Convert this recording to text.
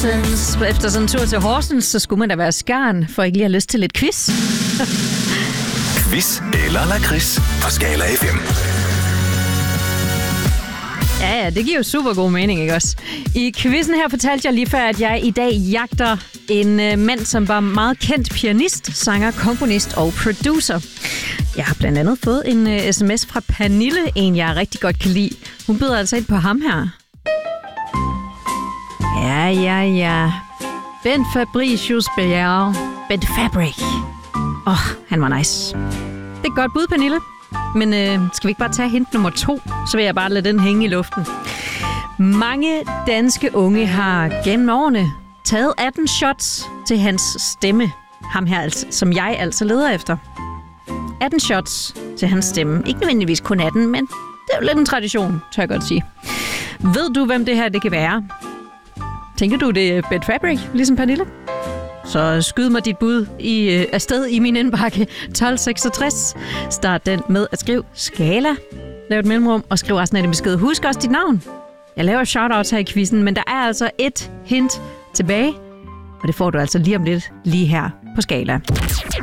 Horsens. Efter sådan en tur til Horsens, så skulle man da være skarn, for ikke lige at have lyst til lidt quiz. Quiz eller lakrids på Skala FM. Ja, det giver jo super god mening, ikke også? I quizzen her fortalte jeg lige før, at jeg i dag jagter en mand, som var meget kendt pianist, sanger, komponist og producer. Jeg har blandt andet fået en sms fra Pernille, en jeg rigtig godt kan lide. Hun byder altså ind på ham her. Ja. Ben Fabricius Bjerre. Ben Fabric. Han var nice. Det er et godt bud, Pernille. Men skal vi ikke bare tage hint nummer 2, så vil jeg bare lade den hænge i luften. Mange danske unge har gennem årene taget 18 shots til hans stemme. Ham her, altså, som jeg altså leder efter. 18 shots til hans stemme. Ikke nødvendigvis kun 18, men det er jo lidt en tradition, tør jeg godt sige. Ved du, hvem det her det kan være? Tænker du, det er Ben Fabric, ligesom Pernille? Så skyd mig dit bud afsted i min indbakke 1266. Start den med at skrive Skala. Lav et mellemrum og skriv resten af din besked. Husk også dit navn. Jeg laver shoutouts her i quizzen, men der er altså et hint tilbage. Og det får du altså lige om lidt, lige her på Skala.